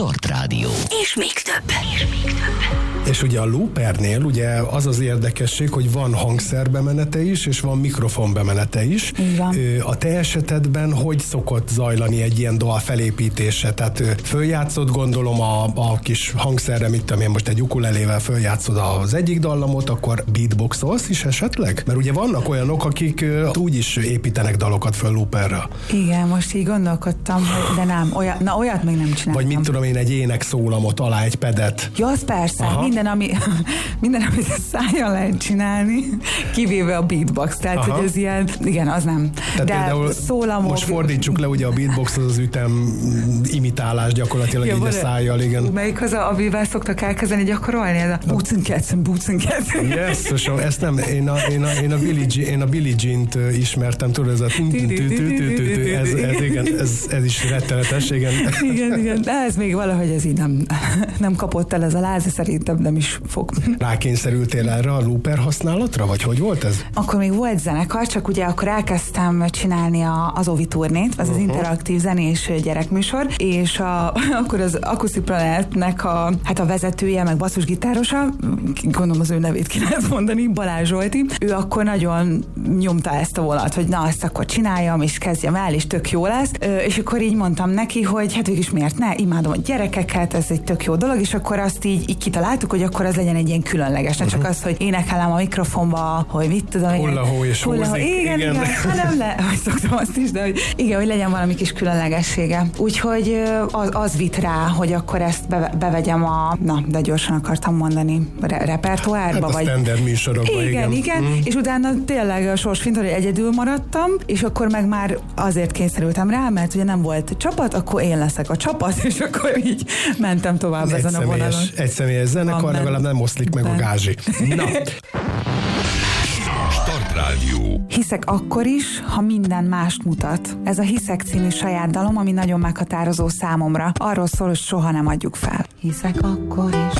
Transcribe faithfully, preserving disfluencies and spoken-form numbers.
Start Rádió. És még több. És még több. És ugye a loopernél ugye az az érdekesség, hogy van hangszerbemenete is, és van mikrofonbemenete is. A te esetedben hogy szokott zajlani egy ilyen dal felépítése? Tehát följátszott gondolom a, a kis hangszerre, mit tudom én, most egy ukulelével följátszod az egyik dallamot, akkor beatboxolsz is esetleg? Mert ugye vannak olyanok, akik úgy is építenek dalokat föl looperre. Igen, most így gondolkodtam, de nem, olyat, na olyat még nem csináltam. Vagy mit tudom én, egy énekszólamot alá, egy pedet. Ja, az persze, Aha. minden, ami, minden, amit szájjal lehet csinálni, kivéve a beatbox, tehát Aha. hogy ez ilyen, igen, az nem. Tehát de szólamok... Most fordítsuk le, ugye a beatbox az az ütem imitálás gyakorlatilag ja, így a szájjal, igen. Melyik az, amivel szoktak elkezdeni gyakorolni? Ez a boots and cats, boots and cats. Yes, so ezt nem, én a, én a, én a Billie Jean, én a Billie Jean-t ismertem, tudod, ez a ez, ez, igen, ez, ez is rettenetes, igen. Igen, igen, de ez még valahogy ez így nem, nem kapott el ez a láz, szerintem nem is fog. Rákényszerültél erre a looper használatra, vagy hogy volt ez? Akkor még volt zenekar, csak ugye akkor elkezdtem csinálni a, az Ovi turnét, az uh-huh. az interaktív zenés gyerekműsor, és a, akkor az Acoustic Planetnek a, hát a vezetője, meg basszusgitárosa, gondolom az ő nevét ki lehet mondani, Balázs Zsolti, ő akkor nagyon nyomta ezt a vonalat, hogy na, ezt akkor csináljam, és kezdjem el, és tök jó lesz. És akkor így mondtam neki, hogy hát végülis miért ne, imádom a gyerekeket, ez egy tök jó dolog, és akkor azt így, így kitaláltuk, hogy akkor az legyen egy ilyen különleges, ne csak az, hogy énekelem a mikrofonba, hogy mit tudom. Hullahó és húzik. Igen, igen, igen, hanem le, hogy szoktam azt is, de hogy igen, hogy legyen valami kis különlegessége. Úgyhogy az, az vitt rá, hogy akkor ezt be, bevegyem a, na, de gyorsan akartam mondani, re, repertoárba, hát vagy... a standard műsorokba, igen. Igen, igen, mm. és utána tényleg a sorsfint, hogy egyedül maradtam, és akkor meg már azért kényszerültem rá, mert ugye nem volt csapat, akkor én leszek a csapat, és akkor így mentem tovább egy ezen a vonalon. Egy személyes zenekar, legalább nem oszlik meg ben. a gázsi. Na. Start Rádió. Hiszek akkor is, ha minden mást mutat. Ez a Hiszek című saját dalom, ami nagyon meghatározó számomra. Arról szól, hogy soha nem adjuk fel. Hiszek akkor is,